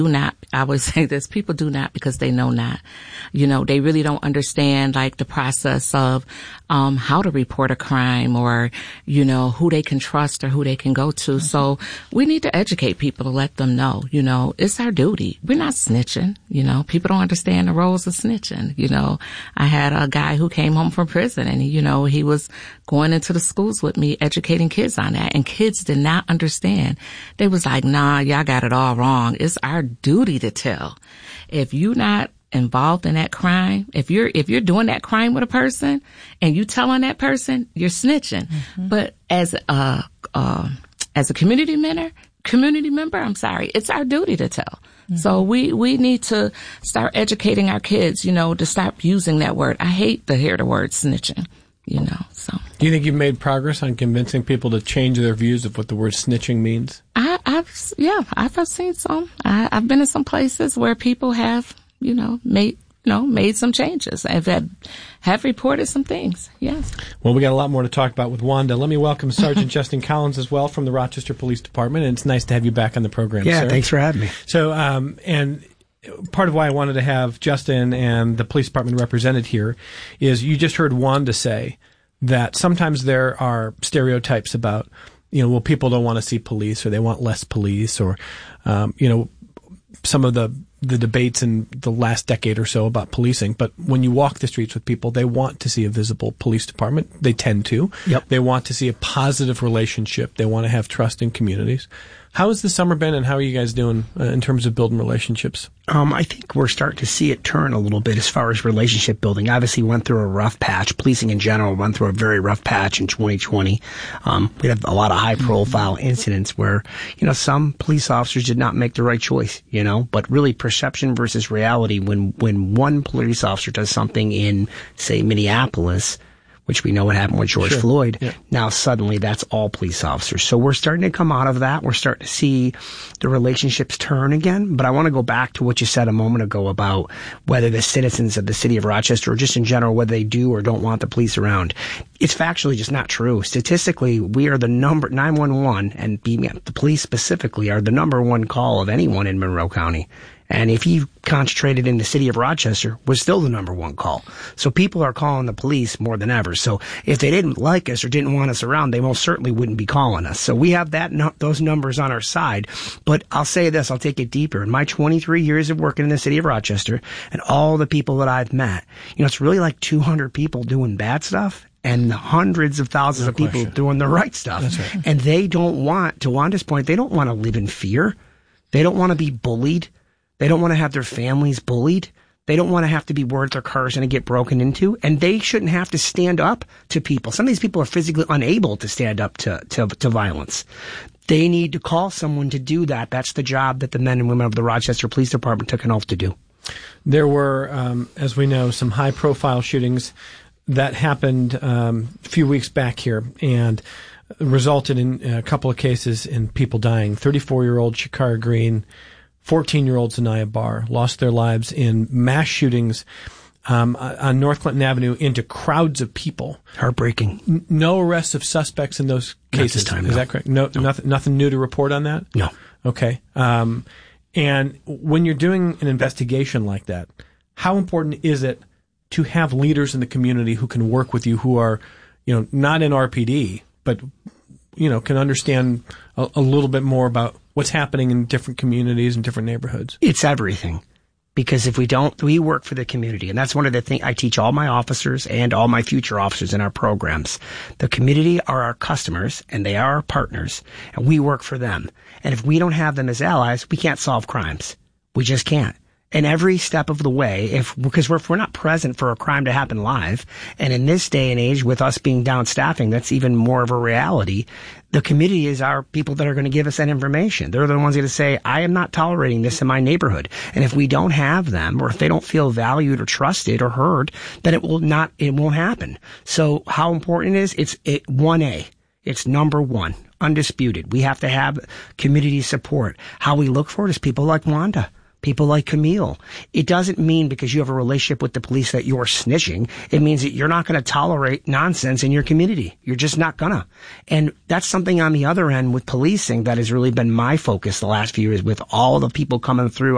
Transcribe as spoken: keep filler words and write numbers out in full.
do not, I would say this, people do not because they know not. You know, they really don't understand like the process of, um, how to report a crime or, you know, who they can trust or who they can go to. Mm-hmm. So we need to educate people to let them know, you know, it's our duty. We're not snitching, you know, people don't understand the roles of snitching. You know, I had a guy who came home from prison and, you know, he was going into the schools with me, educating kids on that. And kids did not understand. They was like, nah, y'all got it all wrong. It's our duty to tell. If you're not involved in that crime, if you're, if you're doing that crime with a person and you telling that person, you're snitching. Mm-hmm. But as a, uh, as a community member, community member, I'm sorry, it's our duty to tell. Mm-hmm. So we, we need to start educating our kids, you know, to stop using that word. I hate to hear the word snitching. You know, so. Do you think you've made progress on convincing people to change their views of what the word snitching means? I, I've, yeah, I've, I've seen some. I, I've been in some places where people have, you know, made, you know, made some changes. I've had, have reported some things. Yes. Well, we got a lot more to talk about with Wanda. Let me welcome Sergeant Justin Collins as well from the Rochester Police Department. And it's nice to have you back on the program, yeah, sir. Thanks for having me. So, um, and, part of why I wanted to have Justin and the police department represented here is you just heard Wanda say that sometimes there are stereotypes about, you know, well, people don't want to see police or they want less police or, um, you know, some of the, the debates in the last decade or so about policing. But when you walk the streets with people, they want to see a visible police department. They tend to. Yep. They want to see a positive relationship. They want to have trust in communities. How has the summer been, and how are you guys doing uh, in terms of building relationships? Um, I think we're starting to see it turn a little bit as far as relationship building. Obviously, we went through a rough patch. Policing in general went through a very rough patch in twenty twenty. Um, we had a lot of high-profile incidents where, you know, some police officers did not make the right choice, you know, but really perception versus reality. When, when one police officer does something in, say, Minneapolis, which we know what happened with George sure. Floyd. Yeah. Now suddenly that's all police officers. So we're starting to come out of that. We're starting to see the relationships turn again. But I want to go back to what you said a moment ago about whether the citizens of the city of Rochester or just in general, whether they do or don't want the police around. It's factually just not true. Statistically, we are the number, nine one one and the police specifically are the number one call of anyone in Monroe County. And if you concentrated in the city of Rochester, was still the number one call. So people are calling the police more than ever. So if they didn't like us or didn't want us around, they most certainly wouldn't be calling us. So we have that no, those numbers on our side. But I'll say this, I'll take it deeper. In my twenty-three years of working in the city of Rochester and all the people that I've met, you know, it's really like two hundred people doing bad stuff and hundreds of thousands No of people question. doing the right stuff. That's right. And they don't want, to Wanda's point, they don't want to live in fear. They don't want to be bullied. They don't want to have their families bullied. They don't want to have to be worried their car's going to get broken into. And they shouldn't have to stand up to people. Some of these people are physically unable to stand up to, to, to violence. They need to call someone to do that. That's the job that the men and women of the Rochester Police Department took an oath to do. There were, um, as we know, some high-profile shootings that happened um, a few weeks back here and resulted in a couple of cases in people dying. thirty-four-year-old Shakara Green, fourteen-year-old Zanaya Barr lost their lives in mass shootings um, on North Clinton Avenue into crowds of people. Heartbreaking. N- no arrests of suspects in those cases. Not this time, Is no. that correct? No, No. Nothing, nothing new to report on that? No. Okay. Um, and when you're doing an investigation like that, how important is it to have leaders in the community who can work with you, who are, you know, not in R P D, but, you know, can understand a, a little bit more about what's happening in different communities and different neighborhoods? It's everything. Because if we don't, we work for the community. And that's one of the things I teach all my officers and all my future officers in our programs. The community are our customers and they are our partners and we work for them. And if we don't have them as allies, we can't solve crimes. We just can't. And every step of the way, if because we're, if we're not present for a crime to happen live, and in this day and age, with us being down staffing, that's even more of a reality. The community is our people that are going to give us that information. They're the ones going to say, I am not tolerating this in my neighborhood. And if we don't have them, or if they don't feel valued or trusted or heard, then it will not, it won't happen. So how important it is? It's it, one A. It's number one, undisputed. We have to have community support. How we look for it is people like Wanda. People like Camille. It doesn't mean because you have a relationship with the police that you're snitching. It means that you're not going to tolerate nonsense in your community. You're just not gonna. And that's something on the other end with policing that has really been my focus the last few years with all the people coming through